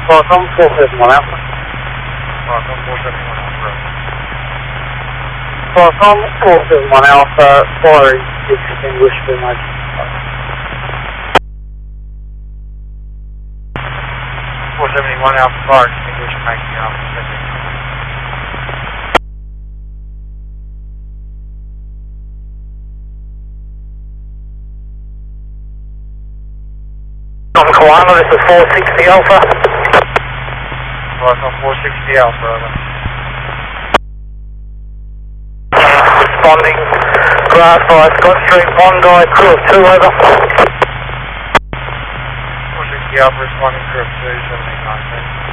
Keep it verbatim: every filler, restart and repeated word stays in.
Qualcomm four seven one Alpha. Qualcomm four seven one Alpha. Qualcomm four seven one Alpha, fire is extinguished for emergency. four seven one Alpha, fire extinguished, making Alpha Pacific. On Koala, this is four sixty Alpha. Qualcomm four sixty Alpha, over. Responding, grass fire, Scott Street, Bondi, crew of two, over. four sixty Alpha responding, crew of two, seventeen nineteen.